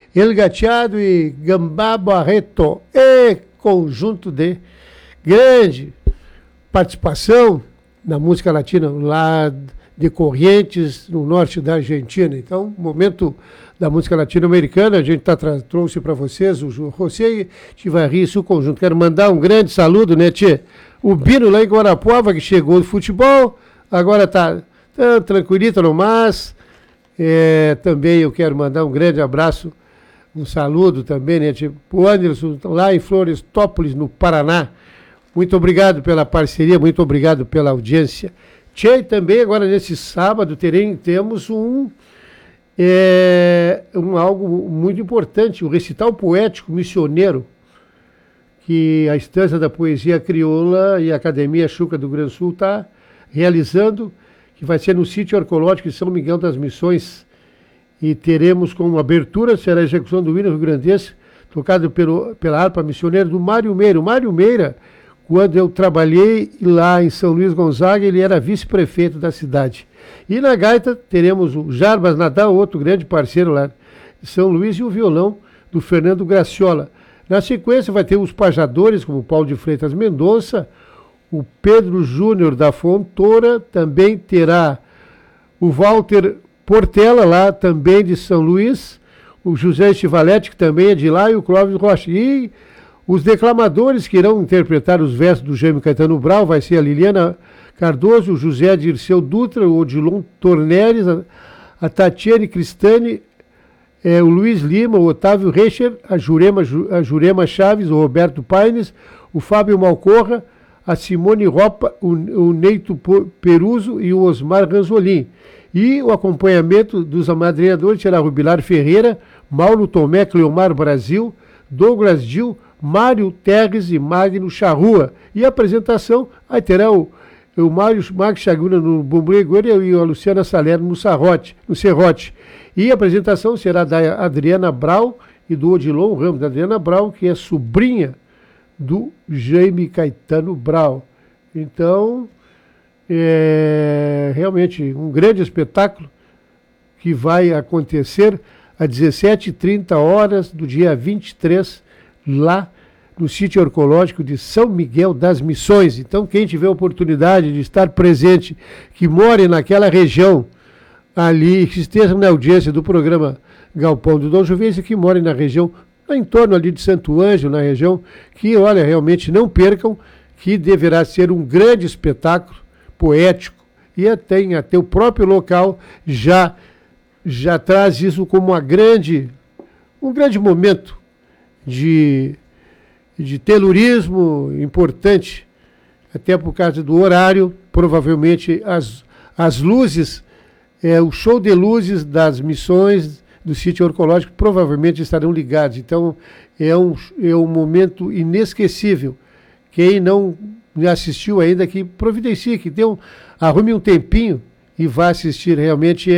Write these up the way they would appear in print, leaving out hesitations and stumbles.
El Gateado e Gambá Barreto, e conjunto de grande participação na música latina lá de Corrientes, no norte da Argentina. Então, momento da música latino-americana, a gente trouxe para vocês o José Tivarri e o conjunto. Quero mandar um grande saludo, né, tchê? O Bino lá em Guarapuava, que chegou do futebol, agora tá tranquilito no mas. Também eu quero mandar um grande abraço, um saludo também, né, tchê? O Anderson, lá em Florestópolis, no Paraná. Muito obrigado pela parceria, muito obrigado pela audiência. Tchê, também agora nesse sábado temos algo muito importante, o recital poético missioneiro, que a Estância da Poesia Crioula e a Academia Chucra do Rio Grande do Sul está realizando, que vai ser no sítio arqueológico de São Miguel das Missões, e teremos como abertura, será a execução do hino rio-grandense, tocado pela harpa missioneira do Mário Meira. O Mário Meira, quando eu trabalhei lá em São Luís Gonzaga, ele era vice-prefeito da cidade. E na gaita teremos o Jarbas Nadal, outro grande parceiro lá de São Luís, e o violão do Fernando Graciola. Na sequência vai ter os pajadores, como o Paulo de Freitas Mendonça, o Pedro Júnior da Fontoura, também terá o Walter Portela, lá também de São Luís, o José Estivalete, que também é de lá, e o Clóvis Rocha. E os declamadores que irão interpretar os versos do Jaime Caetano Brau vai ser a Liliana Cardoso, o José Dirceu Dutra, o Odilon Torneres, a Tatiane Cristani, o Luiz Lima, o Otávio Reicher, a Jurema Chaves, o Roberto Paines, o Fábio Malcorra, a Simone Ropa, o Neito Peruso e o Osmar Ranzolin. E o acompanhamento dos amadrinhadores será Rubilar Ferreira, Mauro Tomé, Cleomar Brasil, Douglas Dil, Mário Terres e Magno Charrua. E a apresentação, aí terá o Marcos Chaguna no bumbum e a Luciana Salerno no serrote. E a apresentação será da Adriana Brau e do Odilon Ramos, da Adriana Brau, que é sobrinha do Jaime Caetano Brau. Então, realmente um grande espetáculo que vai acontecer às 17h30 do dia 23, lá no sítio arqueológico de São Miguel das Missões. Então, quem tiver a oportunidade de estar presente, que more naquela região ali, que esteja na audiência do programa Galpão do Dom Juvencio, que more na região, em torno ali de Santo Ângelo, na região, que, olha, realmente não percam, que deverá ser um grande espetáculo poético, e até o próprio local já traz isso como um grande momento de telurismo importante, até por causa do horário. Provavelmente as luzes, o show de luzes das missões do sítio arqueológico provavelmente estarão ligados. Então é um momento inesquecível. Quem não assistiu ainda, que providencie, que arrume um tempinho e vá assistir. Realmente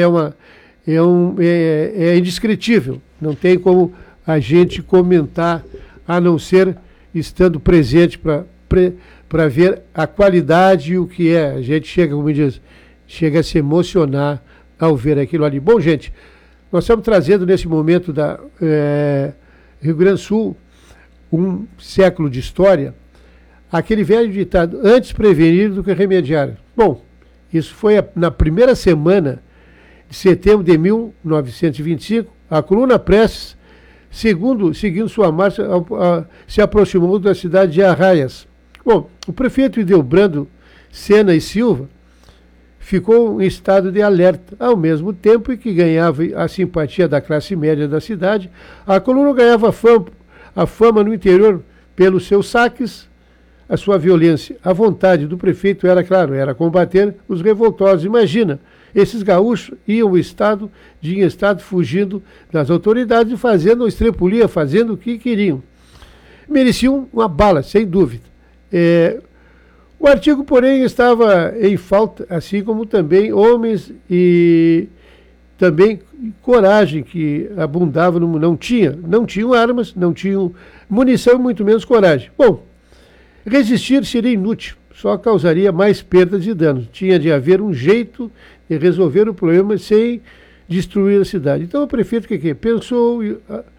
é indescritível. Não tem como a gente comentar, a não ser estando presente para ver a qualidade e o que é. A gente chega a se emocionar ao ver aquilo ali. Bom, gente, nós estamos trazendo nesse momento da Rio Grande do Sul um século de história, aquele velho ditado, antes prevenir do que remediar. Bom, isso foi na primeira semana de setembro de 1925, a coluna Prestes, seguindo sua marcha, se aproximou da cidade de Arraias. Bom, o prefeito Ildebrando Sena e Silva ficou em estado de alerta, ao mesmo tempo em que ganhava a simpatia da classe média da cidade. A coluna ganhava a fama no interior pelos seus saques, a sua violência. A vontade do prefeito era, claro, era combater os revoltosos. Imagina, esses gaúchos iam em estado fugindo das autoridades e fazendo estrepulia, fazendo o que queriam. Mereciam uma bala, sem dúvida. O artigo, porém, estava em falta, assim como também homens e também coragem, que abundava, não tinham armas, não tinham munição e muito menos coragem. Bom, resistir seria inútil, só causaria mais perdas e danos. Tinha de haver um jeito de resolver o problema sem destruir a cidade. Então o prefeito pensou